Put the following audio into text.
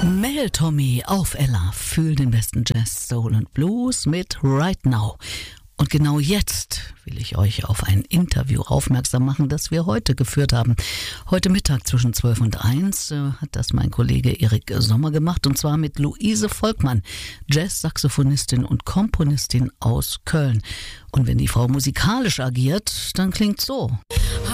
Mel Tommy auf Ella, fühl den besten Jazz, Soul und Blues mit Right Now. Und genau jetzt will ich euch auf ein Interview aufmerksam machen, das wir heute geführt haben. Heute Mittag zwischen 12 und 1 hat das mein Kollege Erik Sommer gemacht, und zwar mit Luise Volkmann, Jazz-Saxophonistin und Komponistin aus Köln. Und wenn die Frau musikalisch agiert, dann klingt's so.